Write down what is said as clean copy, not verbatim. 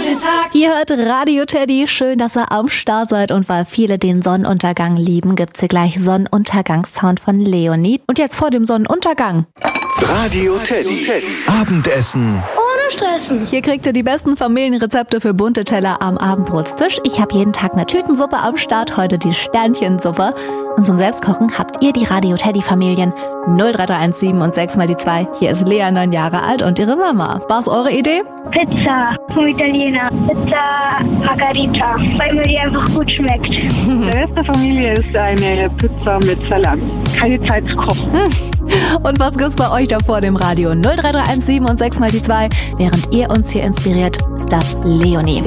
jeden Tag. Ihr hört Radio Teddy, schön, dass ihr am Start seid, und weil viele den Sonnenuntergang lieben, gibt's hier gleich Sonnenuntergangssound von Leonie. Und jetzt vor dem Sonnenuntergang Radio Teddy. Abendessen ohne Stressen. Hier kriegt ihr die besten Familienrezepte für bunte Teller am Abendbrotstisch. Ich habe jeden Tag eine Tütensuppe am Start, heute die Sternchensuppe. Und zum Selbstkochen habt ihr die Radio Teddy Familien 03317 und 6 mal die 2. Hier ist Lea, 9 Jahre alt, und ihre Mama. War's eure Idee? Pizza vom Italiener. Pizza Margarita, weil mir die einfach gut schmeckt. Der Rest der Familie ist eine Pizza mit Salat. Keine Zeit zu kochen. Und was gibt's bei euch da vor dem Radio? 03317 und 6 mal die 2. Während ihr uns hier inspiriert, ist das Leonie.